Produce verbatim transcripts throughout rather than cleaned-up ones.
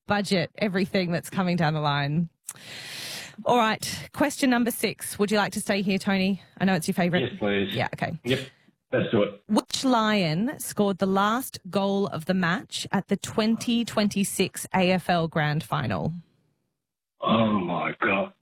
budget everything that's coming down the line. All right, question number six. Would you like to stay here, Tony? I know it's your favourite. Yes, please. Yeah, okay. Yep, let's do it. Which Lion scored the last goal of the match at the twenty twenty-six A F L Grand Final? Oh, my God.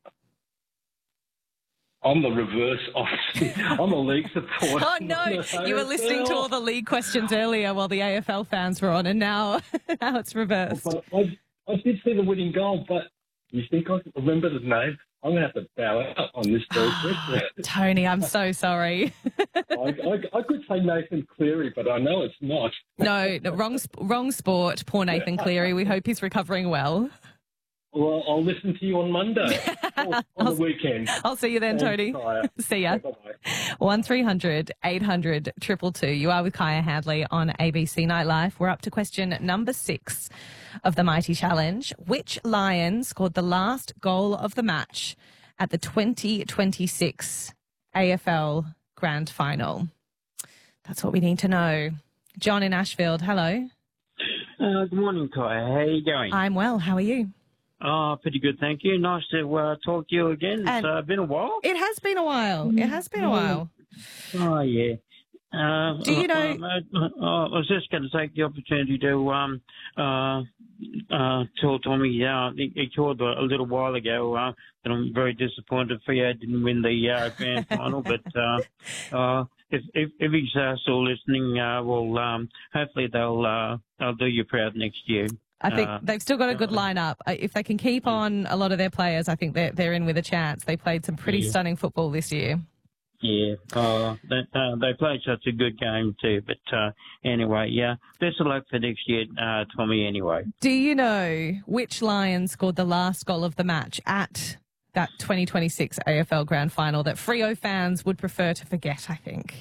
I'm the reverse opposite. I'm a league supporter. Oh, no, you were listening to all the league questions earlier while the A F L fans were on, and now, now it's reversed. But I, I did see the winning goal, but you think I can remember the name? I'm going to have to bow out on this Thursday. Tony, I'm so sorry. I, I, I could say Nathan Cleary, but I know it's not. No, no wrong, wrong sport. Poor Nathan Cleary. We hope he's recovering well. Well, I'll listen to you on Monday, or on the weekend. I'll see you then, Tony. See ya. one three hundred eight hundred two two two. You are with Kaya Hadley on A B C Nightlife. We're up to question number six of the Mighty Challenge. Which Lion scored the last goal of the match at the twenty twenty-six A F L Grand Final? That's what we need to know. John in Ashfield, hello. Uh, good morning, Kaya. How are you going? I'm well. How are you? Oh, pretty good, thank you. Nice to uh, talk to you again. It's uh, been a while. It has been a while. It has been a while. Oh, yeah. Uh, Do you know... Uh, uh, uh, I was just going to take the opportunity to um, uh, uh, tell Tommy, uh, he, he called a, a little while ago, uh, and I'm very disappointed for you. I didn't win the uh, grand final, but uh, uh, if, if, if he's uh, still listening, uh, well, um, hopefully they'll, uh, they'll do you proud next year. I think uh, they've still got a good lineup. If they can keep on a lot of their players, I think they're, they're in with a chance. They played some pretty yeah. stunning football this year. Yeah, uh, they, uh, they played such a good game too. But uh, anyway, yeah, best of luck for next year, uh, Tommy, anyway. Do you know which Lion scored the last goal of the match at that twenty twenty-six A F L Grand Final that Freo fans would prefer to forget, I think?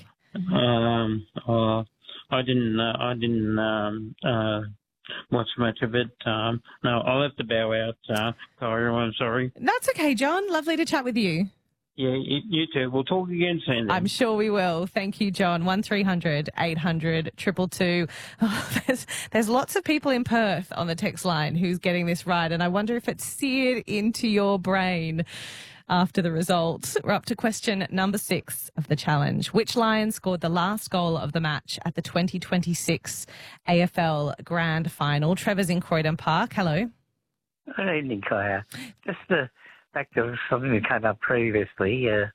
Um, uh, I didn't, uh, I didn't, um, uh, watch much of it. Um, no, I'll have to bow out, uh, Kyra, I'm sorry. That's okay, John. Lovely to chat with you. Yeah, you, you too. We'll talk again soon then. I'm sure we will. Thank you, John. one three hundred eight hundred two two two. Oh, there's, there's lots of people in Perth on the text line who's getting this right, and I wonder if it's seared into your brain after the results. We're up to question number six of the challenge. Which Lion scored the last goal of the match at the twenty twenty-six A F L Grand Final? Trevor's in Croydon Park. Hello. Good evening, Kaya. Just uh, back to something that came up previously, uh,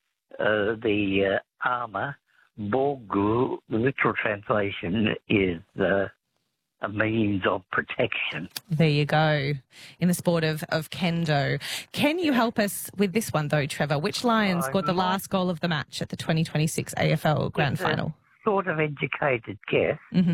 uh, the uh, armour, Borgu, the literal translation is uh, a means of protection. There you go. In the sport of, of kendo. Can you help us with this one, though, Trevor? Which Lion scored the last goal of the match at the twenty twenty-six A F L Grand it's Final? A sort of educated guess. Mm-hmm.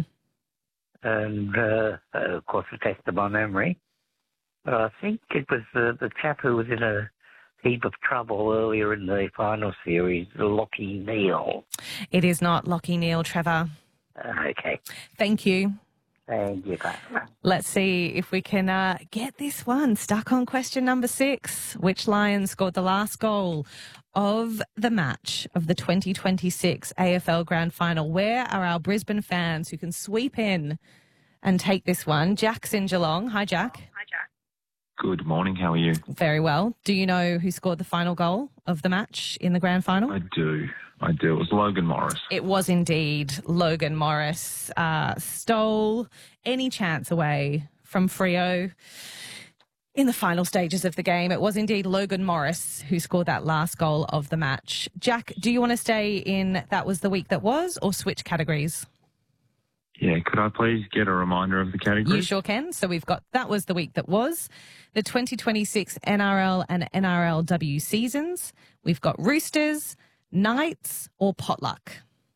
And, uh, uh, of course, a test of my memory. But I think it was uh, the chap who was in a heap of trouble earlier in the final series, Lockie Neal. It is not Lockie Neal, Trevor. Uh, okay. Thank you. Thank you. Let's see if we can uh, get this one. Stuck on question number six. Which Lion scored the last goal of the match of the twenty twenty-six A F L Grand Final? Where are our Brisbane fans who can sweep in and take this one? Jack's in Geelong. Hi, Jack. Hi, Jack. Good morning. How are you? Very well. Do you know who scored the final goal of the match in the Grand Final? I do. I do. It was Logan Morris. It was indeed Logan Morris. Uh, stole any chance away from Freo in the final stages of the game. It was indeed Logan Morris who scored that last goal of the match. Jack, do you want to stay in That Was the Week That Was or switch categories? Yeah, could I please get a reminder of the categories? You sure can. So we've got That Was the Week That Was, the twenty twenty-six N R L and N R L W seasons. We've got Roosters, Knights or Potluck.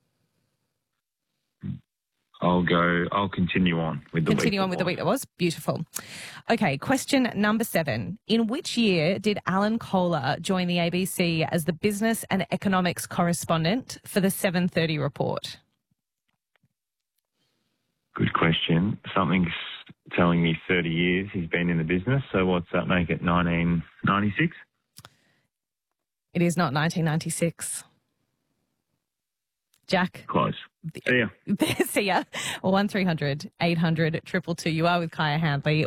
I'll go, I'll continue on with the Continue week on with that the week that was. Beautiful. Okay, question number seven. In which year did Alan Kohler join the A B C as the business and economics correspondent for the seven thirty report? Good question. Something's telling me thirty years he's been in the business, so what's that make it, nineteen ninety-six? It is not nineteen ninety-six. Jack? Close. See ya. See ya. one three hundred eight hundred two two two. You are with Kaya Handley.